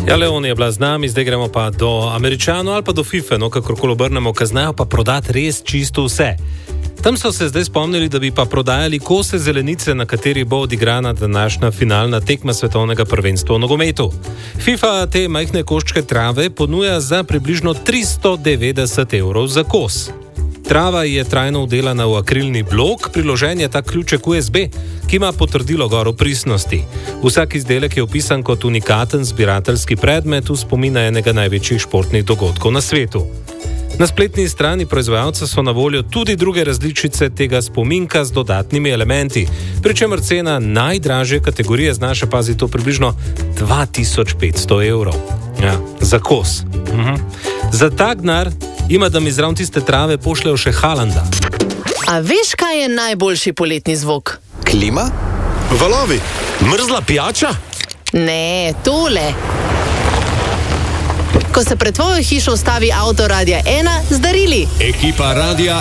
Ja, Leon je bila z nami, zdaj gremo pa do Američanov ali pa do FIFA, no kakorkoli obrnemo, ker znajo pa prodati res čisto vse. Tam so se zdaj spomnili, da bi pa prodajali kose zelenice, na kateri bo odigrana današnja finalna tekma svetovnega prvenstva v nogometu. FIFA te majhne koščke trave ponuja za približno 390 evrov za kos. Trava je trajno vdelana v akrilni blok, priložen je ta ključek USB, ki ima potrdilo gor o pristnosti. Vsak izdelek je opisan kot unikaten zbirateljski predmet v spomin enega največjih športnih dogodkov na svetu. Na spletni strani proizvajalca so na voljo tudi druge različice tega spominka z dodatnimi elementi, pri čemer cena najdražje kategorije znaša, pazi to, približno 2500 evrov. Ja, za kos. Za tak denar ima, da mi zraven tiste trave pošljajo še Haalanda. A veš, kaj je najboljši poletni zvok? Klima? Valovi? Mrzla pijača? Ne, tole. Ko se pred tvojo hišo ustavi avto Radia 1 z darili. Ekipa Radia